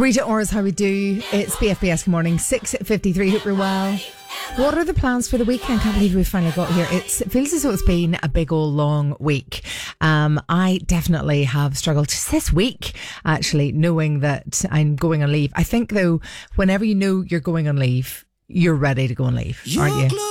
Rita Ora is how we do. It's BFBS. Good morning. 6:53. Hope you're well. What are the plans for the weekend? Can't believe we finally got here. It feels as though it's been a big old long week. I definitely have struggled just this week, actually, knowing that I'm going on leave. I think, though, whenever you know you're going on leave, you're ready to go on leave, aren't you?